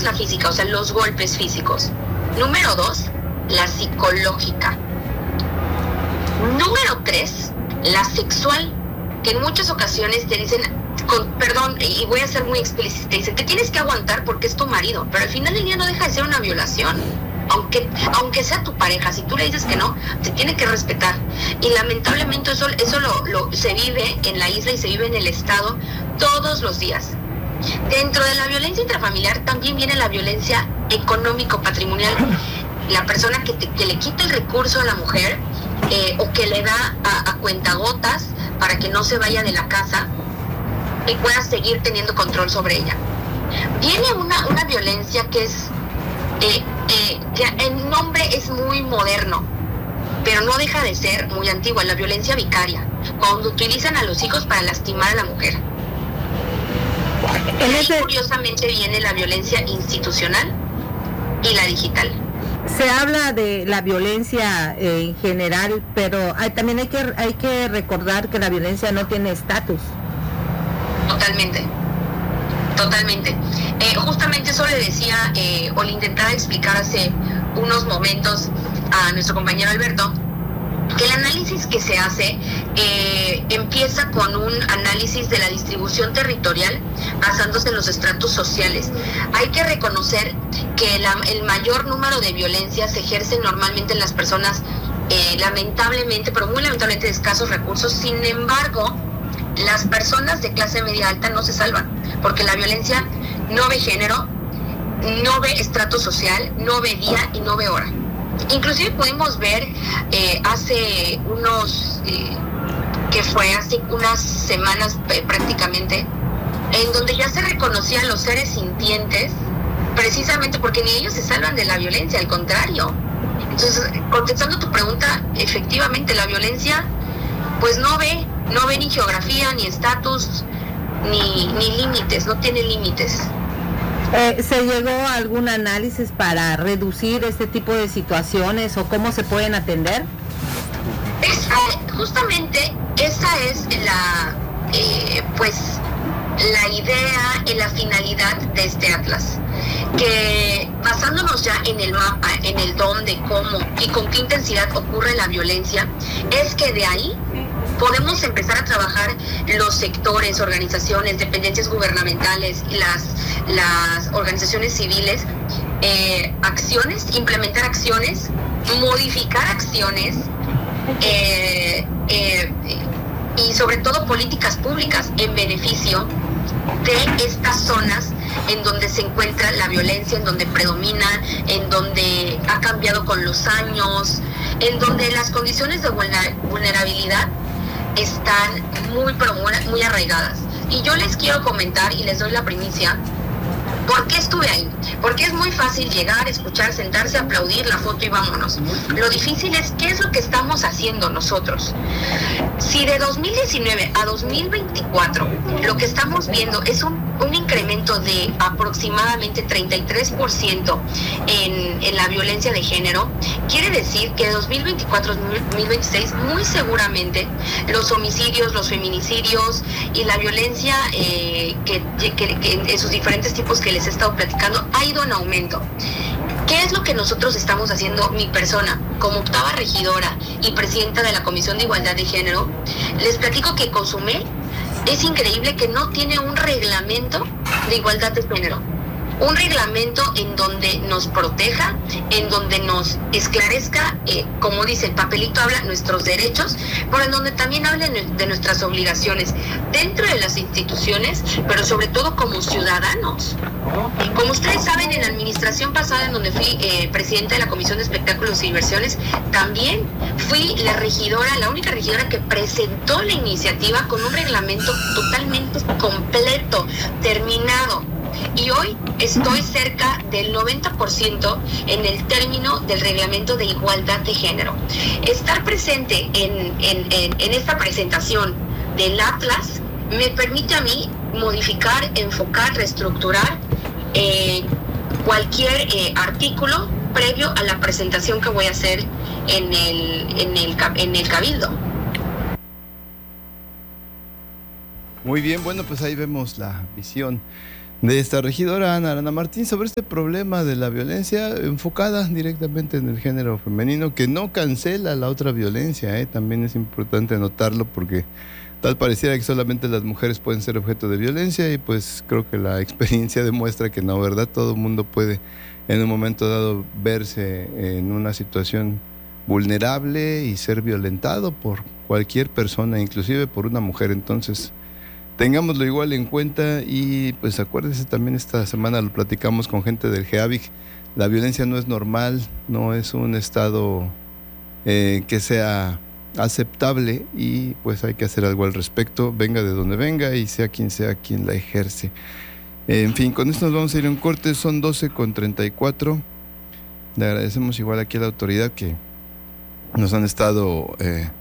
la física, o sea, los golpes físicos. Número 2, la psicológica. Número 3, la sexual, que en muchas ocasiones te dicen, perdón, y voy a ser muy explícita, te dicen, te tienes que aguantar porque es tu marido, pero al final del día no deja de ser una violación. Aunque sea tu pareja, si tú le dices que no, te tiene que respetar. Y lamentablemente eso se vive en la isla y se vive en el estado todos los días. Dentro de la violencia intrafamiliar también viene la violencia económico-patrimonial. La persona que le quita el recurso a la mujer o que le da a cuentagotas para que no se vaya de la casa y pueda seguir teniendo control sobre ella. Viene una violencia que es... que el nombre es muy moderno, pero no deja de ser muy antigua, la violencia vicaria, cuando utilizan a los hijos para lastimar a la mujer. Y curiosamente viene la violencia institucional y la digital. Se habla de la violencia en general, pero también hay que recordar que la violencia no tiene estatus. Totalmente. Justamente eso le decía o le intentaba explicar hace unos momentos a nuestro compañero Alberto, que el análisis que se hace empieza con un análisis de la distribución territorial basándose en los estratos sociales. Hay que reconocer que el mayor número de violencias se ejerce normalmente en las personas lamentablemente, pero muy lamentablemente de escasos recursos. Sin embargo, las personas de clase media alta no se salvan, porque la violencia no ve género, no ve estrato social, no ve día y no ve hora. Inclusive pudimos ver hace unas semanas prácticamente, en donde ya se reconocían los seres sintientes, precisamente porque ni ellos se salvan de la violencia, al contrario. Entonces, contestando tu pregunta, efectivamente la violencia pues no ve ni geografía, ni estatus, ni límites, no tiene límites. ¿Se llegó a algún análisis para reducir este tipo de situaciones o cómo se pueden atender? Justamente esa es la idea y la finalidad de este atlas, que basándonos ya en el mapa, en el dónde, cómo y con qué intensidad ocurre la violencia, es que de ahí podemos empezar a trabajar los sectores, organizaciones, dependencias gubernamentales y las organizaciones civiles, implementar acciones, modificar acciones y sobre todo políticas públicas en beneficio de estas zonas en donde se encuentra la violencia, en donde predomina, en donde ha cambiado con los años, en donde las condiciones de vulnerabilidad están muy arraigadas. Y yo les quiero comentar y les doy la primicia, ¿por qué estuve ahí? Porque es muy fácil llegar, escuchar, sentarse, aplaudir la foto y vámonos. Lo difícil es qué es lo que estamos haciendo nosotros. Si de 2019 a 2024 lo que estamos viendo es un incremento de aproximadamente 33% en la violencia de género, quiere decir que de 2024 a 2026 muy seguramente los homicidios, los feminicidios y la violencia que en sus diferentes tipos que les he estado platicando ha ido en aumento. ¿Qué es lo que nosotros estamos haciendo, mi persona, como octava regidora y presidenta de la Comisión de Igualdad de Género? Les platico que Cozumel es increíble que no tiene un reglamento de igualdad de género. Un reglamento en donde nos proteja, en donde nos esclarezca, como dice el papelito, habla nuestros derechos, pero en donde también habla de nuestras obligaciones dentro de las instituciones, pero sobre todo como ciudadanos. Como ustedes saben, en la administración pasada, en donde fui presidenta de la Comisión de Espectáculos y Diversiones, también fui la única regidora que presentó la iniciativa con un reglamento totalmente completo, terminado. Y hoy estoy cerca del 90% en el término del reglamento de igualdad de género. Estar presente en esta presentación del Atlas me permite a mí modificar, enfocar, reestructurar cualquier artículo previo a la presentación que voy a hacer en el Cabildo. Muy bien, bueno, pues ahí vemos la visión de esta regidora Ana Arana Martín sobre este problema de la violencia enfocada directamente en el género femenino, que no cancela la otra violencia, también es importante notarlo, porque tal pareciera que solamente las mujeres pueden ser objeto de violencia, y pues creo que la experiencia demuestra que no, ¿verdad? Todo el mundo puede en un momento dado verse en una situación vulnerable y ser violentado por cualquier persona, inclusive por una mujer. Entonces tengámoslo igual en cuenta, y pues acuérdense también, esta semana lo platicamos con gente del GEAVIC, la violencia no es normal, no es un estado que sea aceptable, y pues hay que hacer algo al respecto, venga de donde venga y sea quien la ejerce. En fin, con esto nos vamos a ir a un corte, son 12:34. Le agradecemos igual aquí a la autoridad que nos han estado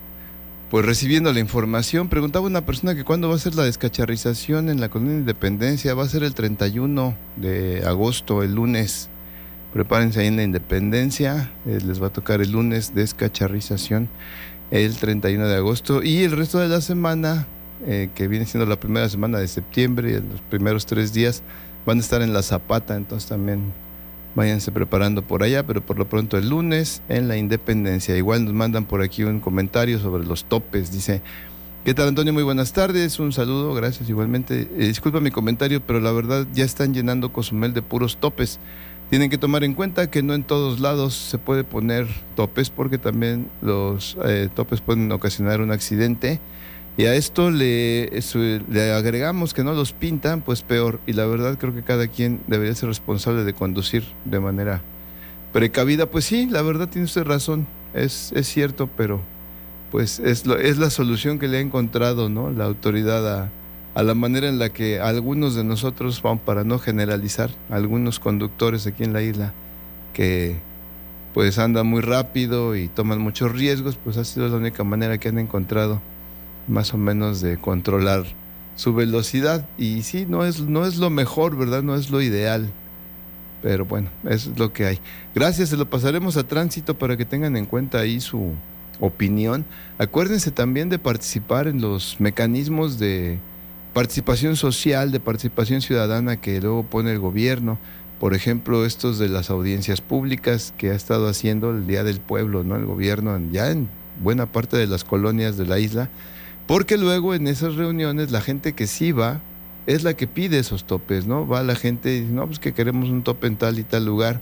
pues recibiendo la información. Preguntaba una persona que cuándo va a ser la descacharrización en la Colonia Independencia. Va a ser el 31 de agosto, el lunes. Prepárense ahí en la Independencia, les va a tocar el lunes descacharrización, el 31 de agosto, y el resto de la semana, que viene siendo la primera semana de septiembre, los primeros 3 días van a estar en La Zapata. Entonces también váyanse preparando por allá, pero por lo pronto el lunes en la Independencia. Igual nos mandan por aquí un comentario sobre los topes. Dice: ¿qué tal, Antonio? Muy buenas tardes, un saludo, gracias igualmente. Disculpa mi comentario, pero la verdad ya están llenando Cozumel de puros topes. Tienen que tomar en cuenta que no en todos lados se puede poner topes, porque también los topes pueden ocasionar un accidente. Y a esto le agregamos que no los pintan, pues peor. Y la verdad creo que cada quien debería ser responsable de conducir de manera precavida. Pues sí, la verdad tiene usted razón, es cierto, pero pues es la solución que le ha encontrado, ¿no?, la autoridad a la manera en la que algunos de nosotros, para no generalizar, algunos conductores aquí en la isla que pues andan muy rápido y toman muchos riesgos, pues ha sido la única manera que han encontrado más o menos de controlar su velocidad. Y sí, no es lo mejor, ¿verdad? No es lo ideal, pero bueno, eso es lo que hay. Gracias, se lo pasaremos a Tránsito para que tengan en cuenta ahí su opinión. Acuérdense también de participar en los mecanismos de participación social, de participación ciudadana que luego pone el gobierno. Por ejemplo, estos de las audiencias públicas que ha estado haciendo el Día del Pueblo, ¿no?, el gobierno ya en buena parte de las colonias de la isla. Porque luego en esas reuniones la gente que sí va es la que pide esos topes, ¿no? Va la gente y dice: no, pues que queremos un tope en tal y tal lugar.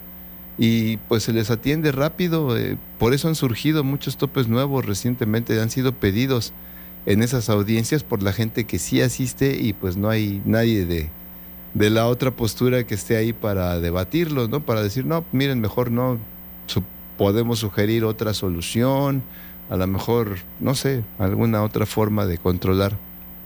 Y pues se les atiende rápido. Por eso han surgido muchos topes nuevos recientemente, han sido pedidos en esas audiencias por la gente que sí asiste, y pues no hay nadie de la otra postura que esté ahí para debatirlo, ¿no? Para decir: no, miren, mejor no, podemos sugerir otra solución. A lo mejor, no sé, alguna otra forma de controlar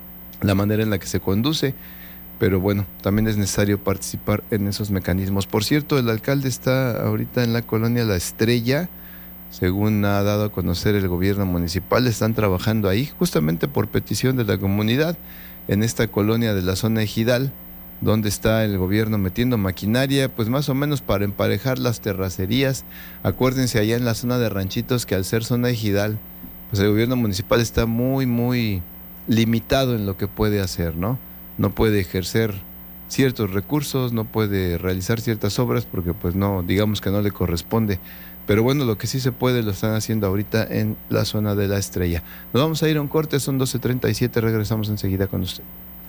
la manera en la que se conduce. Pero bueno, también es necesario participar en esos mecanismos. Por cierto, el alcalde está ahorita en la colonia La Estrella, según ha dado a conocer el gobierno municipal. Están trabajando ahí justamente por petición de la comunidad, en esta colonia de la zona ejidal, donde está el gobierno metiendo maquinaria, pues más o menos para emparejar las terracerías. Acuérdense allá en la zona de Ranchitos que al ser zona ejidal, pues el gobierno municipal está muy, muy limitado en lo que puede hacer, ¿no? No puede ejercer ciertos recursos, no puede realizar ciertas obras porque pues no, digamos que no le corresponde. Pero bueno, lo que sí se puede lo están haciendo ahorita en la zona de La Estrella. Nos vamos a ir a un corte, son 12:37, regresamos enseguida con usted.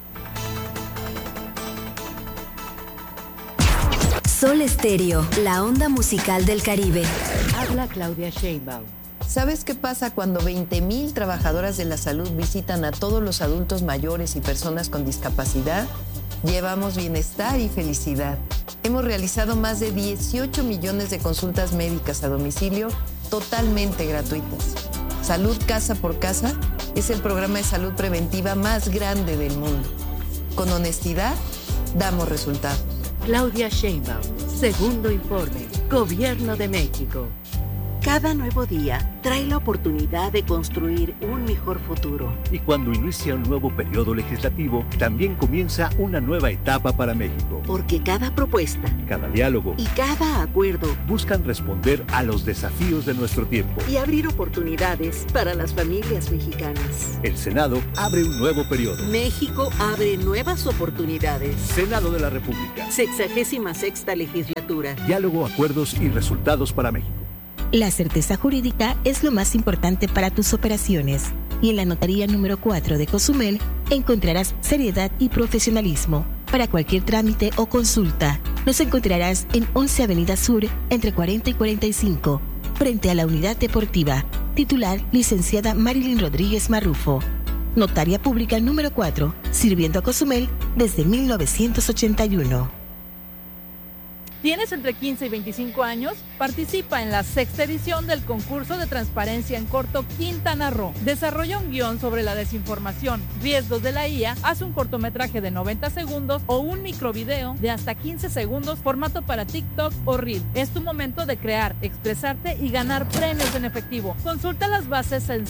Sol Estéreo, la onda musical del Caribe. Habla Claudia Sheinbaum. ¿Sabes qué pasa cuando 20,000 trabajadoras de la salud visitan a todos los adultos mayores y personas con discapacidad? Llevamos bienestar y felicidad. Hemos realizado más de 18 millones de consultas médicas a domicilio totalmente gratuitas. Salud Casa por Casa es el programa de salud preventiva más grande del mundo. Con honestidad, damos resultados. Claudia Sheinbaum, segundo informe, Gobierno de México. Cada nuevo día trae la oportunidad de construir un mejor futuro. Y cuando inicia un nuevo periodo legislativo, también comienza una nueva etapa para México. Porque cada propuesta, cada diálogo y cada acuerdo buscan responder a los desafíos de nuestro tiempo y abrir oportunidades para las familias mexicanas. El Senado abre un nuevo periodo. México abre nuevas oportunidades. Senado de la República. 66ª legislatura. Diálogo, acuerdos y resultados para México. La certeza jurídica es lo más importante para tus operaciones y en la notaría número 4 de Cozumel encontrarás seriedad y profesionalismo. Para cualquier trámite o consulta, nos encontrarás en 11 Avenida Sur, entre 40 y 45, frente a la Unidad Deportiva. Titular, licenciada Marilyn Rodríguez Marrufo. Notaria Pública número 4, sirviendo a Cozumel desde 1981. ¿Tienes entre 15 y 25 años? Participa en la 6ª edición del concurso de transparencia en corto Quintana Roo. Desarrolla un guión sobre la desinformación, riesgos de la IA, haz un cortometraje de 90 segundos o un microvideo de hasta 15 segundos, formato para TikTok o Reel. Es tu momento de crear, expresarte y ganar premios en efectivo. Consulta las bases en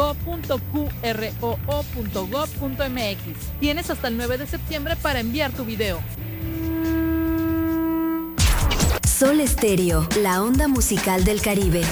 sapgo.qroo.gov.mx. Tienes hasta el 9 de septiembre para enviar tu video. Sol Estéreo, la onda musical del Caribe.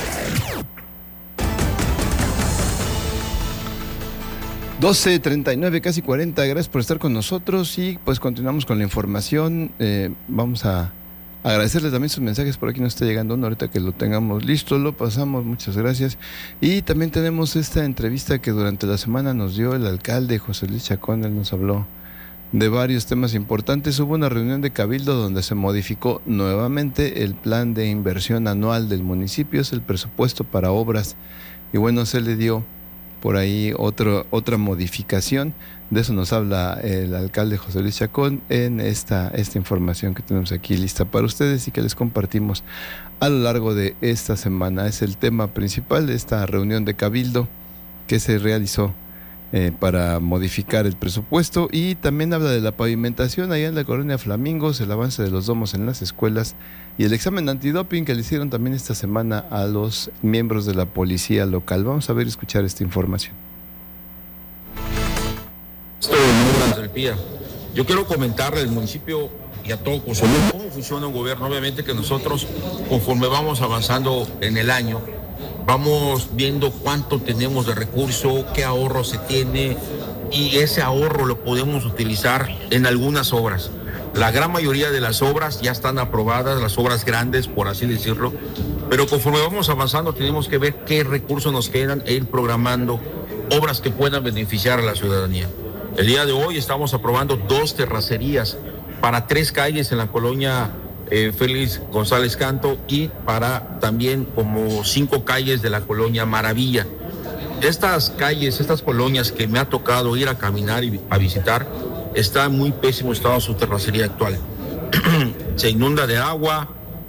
12:39, casi 40. Gracias por estar con nosotros y pues continuamos con la información. Vamos a agradecerles también sus mensajes. Por aquí nos está llegando uno, ahorita que lo tengamos listo lo pasamos, muchas gracias. Y también tenemos esta entrevista que durante la semana nos dio el alcalde José Luis Chacón. Él nos habló de varios temas importantes. Hubo una reunión de Cabildo donde se modificó nuevamente el plan de inversión anual del municipio, es el presupuesto para obras, y bueno, se le dio por ahí otra modificación. De eso nos habla el alcalde José Luis Chacón en esta información que tenemos aquí lista para ustedes y que les compartimos a lo largo de esta semana. Es el tema principal de esta reunión de Cabildo que se realizó para modificar el presupuesto, y también habla de la pavimentación allá en la colonia Flamingos, el avance de los domos en las escuelas y el examen antidoping que le hicieron también esta semana a los miembros de la policía local. Vamos a ver y escuchar esta información. Yo quiero comentarle al municipio y a todo Cozumel cómo funciona un gobierno. Obviamente que nosotros, conforme vamos avanzando en el año, vamos viendo cuánto tenemos de recurso, qué ahorro se tiene, y ese ahorro lo podemos utilizar en algunas obras. La gran mayoría de las obras ya están aprobadas, las obras grandes, por así decirlo, pero conforme vamos avanzando tenemos que ver qué recursos nos quedan e ir programando obras que puedan beneficiar a la ciudadanía. El día de hoy estamos aprobando 2 terracerías para 3 calles en la colonia Félix González Canto y para también como 5 calles de la colonia Maravilla. Estas calles, estas colonias que me ha tocado ir a caminar y a visitar, está en muy pésimo estado su terracería actual. Se inunda de agua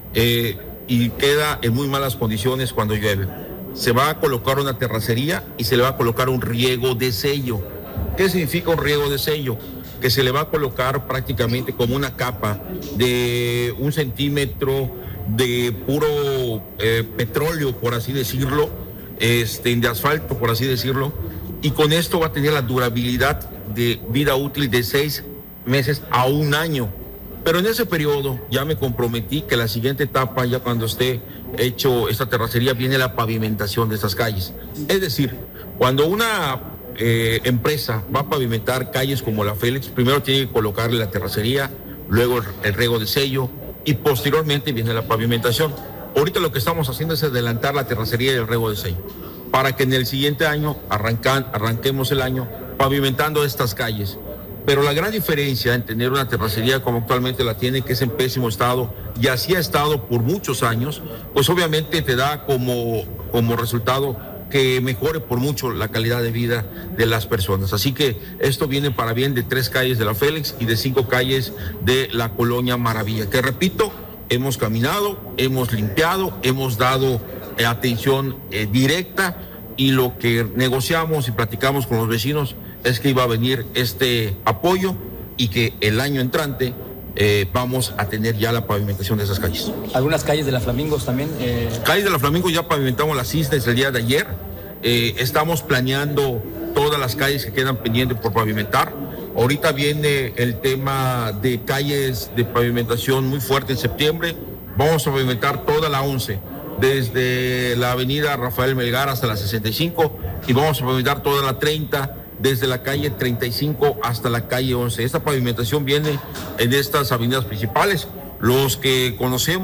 y queda en muy malas condiciones cuando llueve. Se va a colocar una terracería y se le va a colocar un riego de sello. ¿Qué significa un riego de sello? Que se le va a colocar prácticamente como una capa de 1 centímetro de puro petróleo, por así decirlo, de asfalto, por así decirlo, y con esto va a tener la durabilidad de vida útil de 6 meses a 1 año. Pero en ese periodo ya me comprometí que la siguiente etapa, ya cuando esté hecho esta terracería, viene la pavimentación de estas calles. Es decir, cuando una empresa va a pavimentar calles como la Félix, primero tiene que colocarle la terracería, luego el riego de sello y posteriormente viene la pavimentación. Ahorita lo que estamos haciendo es adelantar la terracería y el riego de sello para que en el siguiente año arranquemos el año pavimentando estas calles. Pero la gran diferencia en tener una terracería como actualmente la tiene, que es en pésimo estado y así ha estado por muchos años, pues obviamente te da como resultado que mejore por mucho la calidad de vida de las personas. Así que esto viene para bien de 3 calles de la Félix y de 5 calles de la colonia Maravilla, que repito, hemos caminado, hemos limpiado, hemos dado atención directa, y lo que negociamos y platicamos con los vecinos es que iba a venir este apoyo y que el año entrante vamos a tener ya la pavimentación de esas calles. ¿Algunas calles de la Flamingos también? Calles de la Flamingo ya pavimentamos las Cisnes el día de ayer. Estamos planeando todas las calles que quedan pendientes por pavimentar. Ahorita viene el tema de calles de pavimentación muy fuerte en septiembre. Vamos a pavimentar toda la 11, desde la avenida Rafael Melgar hasta la 65, y vamos a pavimentar toda la 30, desde la calle 35 hasta la calle 11. Esta pavimentación viene en estas avenidas principales. Los que conocemos